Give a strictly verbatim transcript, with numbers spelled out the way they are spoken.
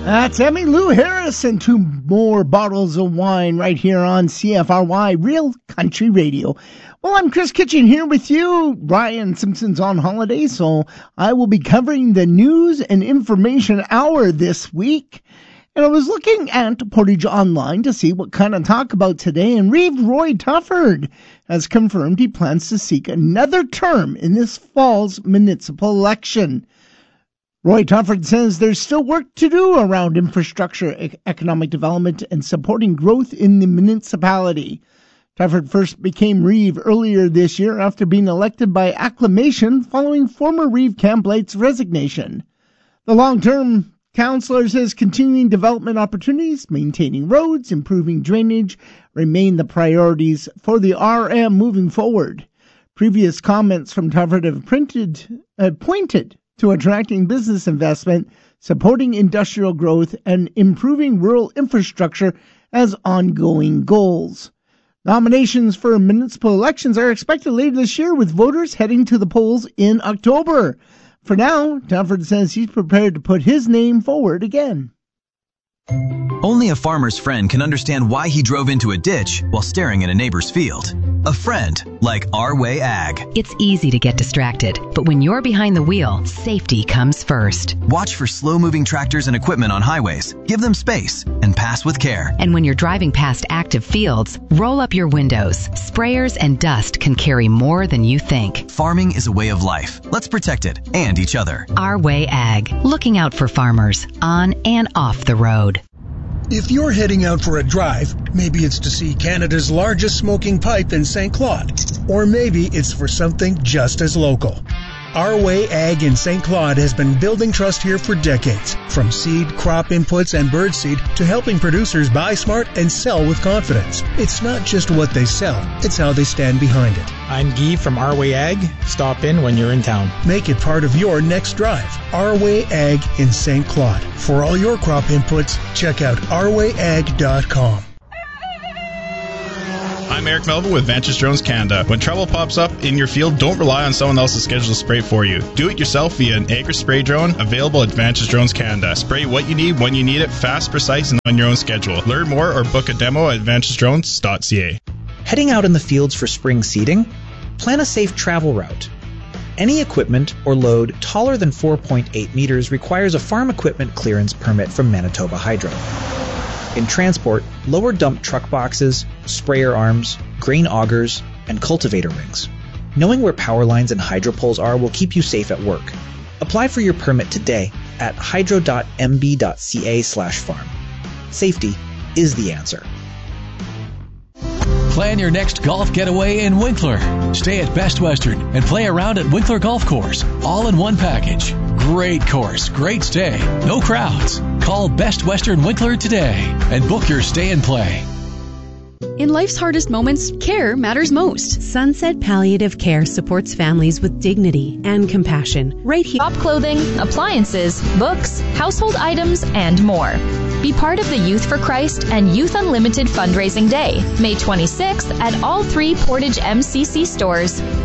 That's Emmylou Harris and two more bottles of wine right here on C F R Y Real Country Radio. Well, I'm Chris Kitchen here with you. Brian Simpson's on holiday, so I will be covering the news and information hour this week. And I was looking at Portage Online to see what kind of talk about today, and Reeve Roy Tufford has confirmed he plans to seek another term in this fall's municipal election. Roy Tufford says there's still work to do around infrastructure, e- economic development, and supporting growth in the municipality. Tufford first became Reeve earlier this year after being elected by acclamation following former Reeve Cam Blate's resignation. The long-term councillor says continuing development opportunities, maintaining roads, improving drainage remain the priorities for the R M moving forward. Previous comments from Tufford have printed, uh, pointed to attracting business investment, supporting industrial growth, and improving rural infrastructure as ongoing goals. Nominations for municipal elections are expected later this year, with voters heading to the polls in October. For now, Tufford says he's prepared to put his name forward again. Only a farmer's friend can understand why he drove into a ditch while staring at a neighbor's field. A friend like Our Way Ag. It's easy to get distracted, but when you're behind the wheel, safety comes first. Watch for slow-moving tractors and equipment on highways. Give them space and pass with care. And when you're driving past active fields, roll up your windows. Sprayers and dust can carry more than you think. Farming is a way of life. Let's protect it and each other. Our Way Ag, looking out for farmers on and off the road. If you're heading out for a drive, maybe it's to see Canada's largest smoking pipe in Saint Claude, or maybe it's for something just as local. Our Way Ag in Saint Claude has been building trust here for decades, from seed, crop inputs, and birdseed to helping producers buy smart and sell with confidence. It's not just what they sell, it's how they stand behind it. I'm Guy from Our Way Ag. Stop in when you're in town. Make it part of your next drive. Our Way Ag in Saint Claude. For all your crop inputs, check out our way ag dot com. I'm Eric Melville with Vantage Drones Canada. When trouble pops up in your field, don't rely on someone else's schedule to spray for you. Do it yourself via an Agri Spray drone available at Vantage Drones Canada. Spray what you need, when you need it, fast, precise, and on your own schedule. Learn more or book a demo at vantage drones dot c a. Heading out in the fields for spring seeding? Plan a safe travel route. Any equipment or load taller than four point eight meters requires a farm equipment clearance permit from Manitoba Hydro. In transport, lower dump truck boxes, sprayer arms, grain augers, and cultivator rings. Knowing where power lines and hydro poles are will keep you safe at work. Apply for your permit today at hydro dot m b dot c a slash farm. Safety is the answer. Plan your next golf getaway in Winkler. Stay at Best Western and play around at Winkler Golf Course, all in one package. Great course, great stay, no crowds. Call Best Western Winkler today and book your stay and play. In life's hardest moments, care matters most. Sunset Palliative Care supports families with dignity and compassion. Right here. Shop clothing, appliances, books, household items, and more. Be part of the Youth for Christ and Youth Unlimited Fundraising Day, May twenty-sixth at all three Portage M C C stores.